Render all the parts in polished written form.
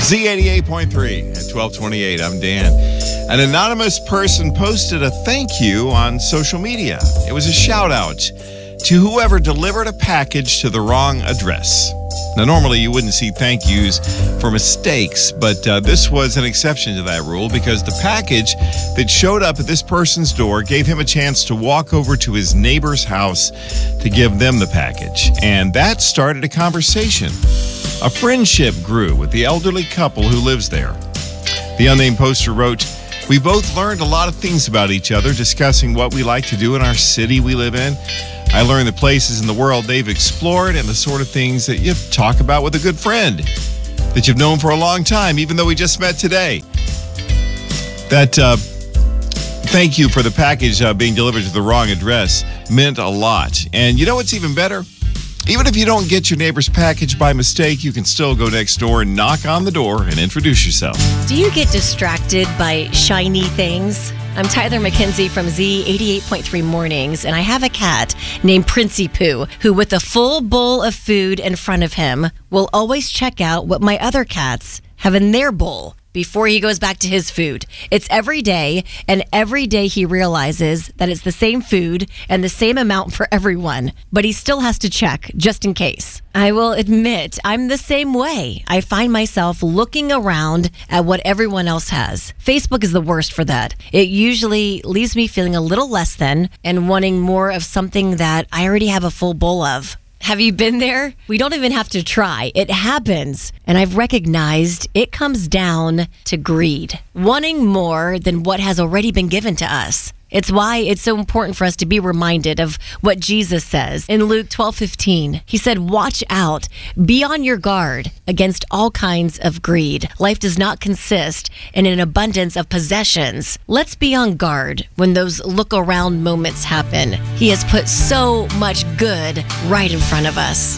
Z88.3 at 1228. I'm Dan. An anonymous person posted a thank you on social media. It was a shout out to whoever delivered a package to the wrong address. Now, normally you wouldn't see thank yous for mistakes, but this was an exception to that rule because the package that showed up at this person's door gave him a chance to walk over to his neighbor's house to give them the package. And that started a conversation. A friendship grew with the elderly couple who lives there. The unnamed poster wrote, "We both learned a lot of things about each other, discussing what we like to do in our city we live in. I learned the places in the world they've explored and the sort of things that you talk about with a good friend that you've known for a long time, even though we just met today." That thank you for the package being delivered to the wrong address meant a lot. And you know what's even better? Even if you don't get your neighbor's package by mistake, you can still go next door and knock on the door and introduce yourself. Do you get distracted by shiny things? I'm Tyler McKenzie from Z88.3 Mornings, and I have a cat named Princey Poo, who with a full bowl of food in front of him will always check out what my other cats have in their bowl before he goes back to his food. It's every day, and every day he realizes that it's the same food and the same amount for everyone, but he still has to check just in case. I will admit, I'm the same way. I find myself looking around at what everyone else has. Facebook is the worst for that. It usually leaves me feeling a little less than and wanting more of something that I already have a full bowl of. Have you been there? We don't even have to try. It happens. And I've recognized it comes down to greed. Wanting more than what has already been given to us. It's why it's so important for us to be reminded of what Jesus says in Luke 12:15. He said, "Watch out, be on your guard against all kinds of greed. Life does not consist in an abundance of possessions." Let's be on guard when those look around moments happen. He has put so much good right in front of us.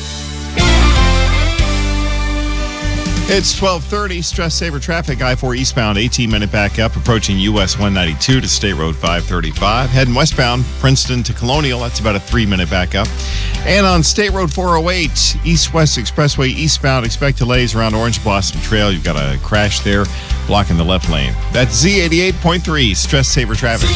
It's 1230, stress saver traffic, I-4 eastbound, 18-minute backup, approaching US 192 to State Road 535. Heading westbound, Princeton to Colonial, that's about a 3-minute backup. And on State Road 408, East-West Expressway eastbound, expect delays around Orange Blossom Trail. You've got a crash there, blocking the left lane. That's Z88.3, stress saver traffic.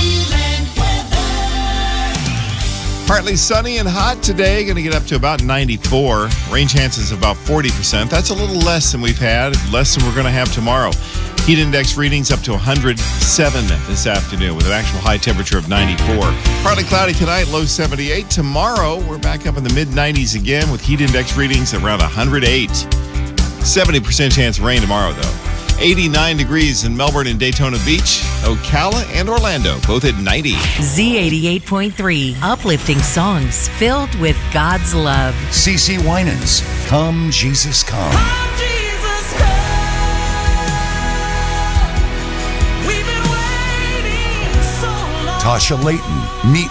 Partly sunny and hot today. Going to get up to about 94. Rain chances about 40%. That's a little less than we've had, less than we're going to have tomorrow. Heat index readings up to 107 this afternoon with an actual high temperature of 94. Partly cloudy tonight, low 78. Tomorrow, we're back up in the mid-90s again with heat index readings around 108. 70% chance of rain tomorrow, though. 89 degrees in Melbourne and Daytona Beach, Ocala and Orlando, both at 90. Z88.3, uplifting songs filled with God's love. CeCe Winans, Come Jesus Come. Come, Jesus, come. We've been waiting so long. Tasha Layton, Meet